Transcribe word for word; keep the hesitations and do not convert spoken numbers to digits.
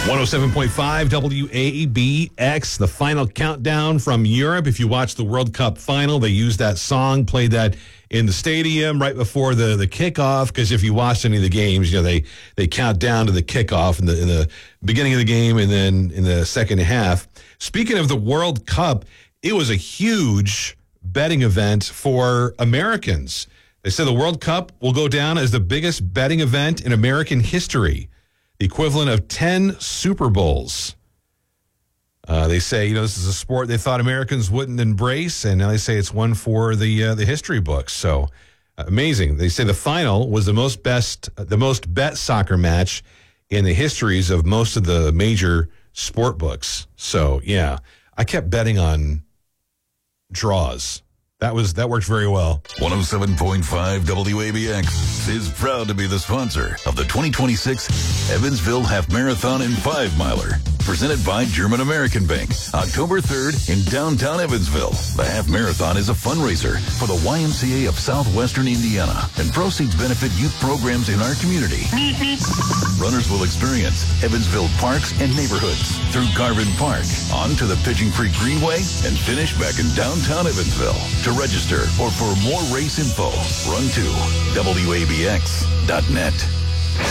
one oh seven point five W A B X, the final countdown from Europe. If you watch the World Cup final, they used that song, played that in the stadium right before the, the kickoff, because if you watched any of the games, you know, they, they count down to the kickoff in the, in the beginning of the game and then in the second half. Speaking of the World Cup, it was a huge betting event for Americans. They said the World Cup will go down as the biggest betting event in American history, the equivalent of ten Super Bowls. Uh, they say, you know, this is a sport they thought Americans wouldn't embrace, and now they say it's one for the uh, the history books. So uh, amazing. They say the final was the most best, uh, the most bet soccer match in the histories of most of the major sport books. So yeah, I kept betting on draws. That was that worked very well. one oh seven point five W A B X is proud to be the sponsor of the twenty twenty-six Evansville Half Marathon and Five Miler, presented by German American Bank, October third in downtown Evansville. The Half Marathon is a fundraiser for the Y M C A of Southwestern Indiana, and proceeds benefit youth programs in our community. Runners will experience Evansville parks and neighborhoods through Garvin Park, on to the Pigeon Creek Greenway, and finish back in downtown Evansville. To register or for more race info, run to W A B X dot net.